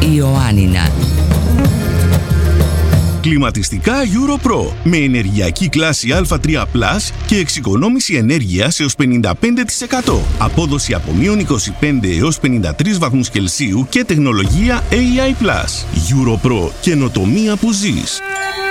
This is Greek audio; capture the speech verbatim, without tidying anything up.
Ιωάννινα. Κλιματιστικά EuroPro με ενεργειακή κλάση Α τρία πλας και εξοικονόμηση ενέργειας έως πενήντα πέντε τοις εκατό. Απόδοση από μείον είκοσι πέντε έως πενήντα τρεις βαθμούς Κελσίου και τεχνολογία έι άι Plus. EuroPro, καινοτομία που ζεις.